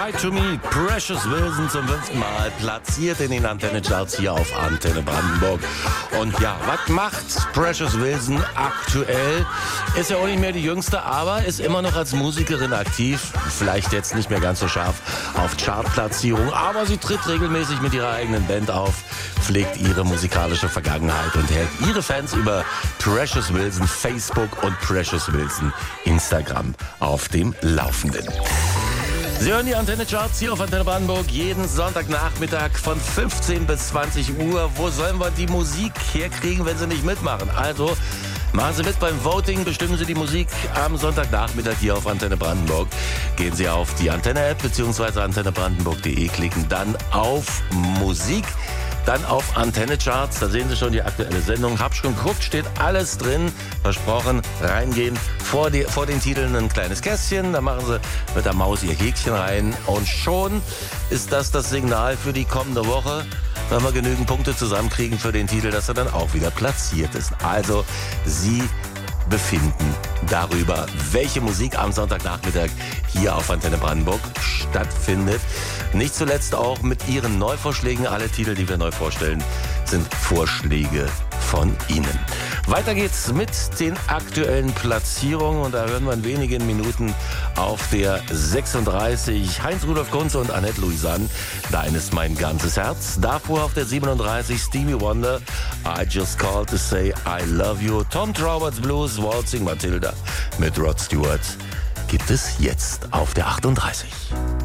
Right to Me, Precious Wilson zum 5. Mal platziert in den Antenne-Charts hier auf Antenne Brandenburg. Und ja, was macht Precious Wilson aktuell? Ist ja auch nicht mehr die Jüngste, aber ist immer noch als Musikerin aktiv. Vielleicht jetzt nicht mehr ganz so scharf auf Chartplatzierung, aber sie tritt regelmäßig mit ihrer eigenen Band auf, pflegt ihre musikalische Vergangenheit und hält ihre Fans über Precious Wilson Facebook und Precious Wilson Instagram auf dem Laufenden. Sie hören die Antenne-Charts hier auf Antenne Brandenburg jeden Sonntagnachmittag von 15 bis 20 Uhr. Wo sollen wir die Musik herkriegen, wenn Sie nicht mitmachen? Also machen Sie mit beim Voting, bestimmen Sie die Musik am Sonntagnachmittag hier auf Antenne Brandenburg. Gehen Sie auf die Antenne-App bzw. antennebrandenburg.de, klicken dann auf Musik. Dann auf Antenne-Charts, da sehen Sie schon die aktuelle Sendung. Hab schon geguckt, steht alles drin. Versprochen, reingehen. Vor den Titeln ein kleines Kästchen. Da machen Sie mit der Maus Ihr Häkchen rein. Und schon ist das Signal für die kommende Woche, wenn wir genügend Punkte zusammenkriegen für den Titel, dass er dann auch wieder platziert ist. Also, Sie befinden darüber, welche Musik am Sonntagnachmittag hier auf Antenne Brandenburg stattfindet. Nicht zuletzt auch mit Ihren Neuvorschlägen. Alle Titel, die wir neu vorstellen, sind Vorschläge von Ihnen. Weiter geht's mit den aktuellen Platzierungen und da hören wir in wenigen Minuten auf der 36 Heinz-Rudolf Kunze und Annette Louisanne, Dein ist mein ganzes Herz. Davor auf der 37 Stevie Wonder, I Just Called to Say I Love You. Tom Trauberts Blues, Waltzing Matilda mit Rod Stewart gibt es jetzt auf der 38.